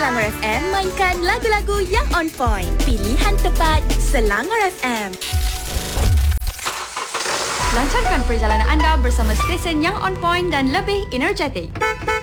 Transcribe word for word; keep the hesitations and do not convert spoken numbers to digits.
Selangor F M mainkan lagu-lagu yang on point. Pilihan tepat Selangor F M. Lancarkan perjalanan anda bersama stesen yang on point dan lebih energetik.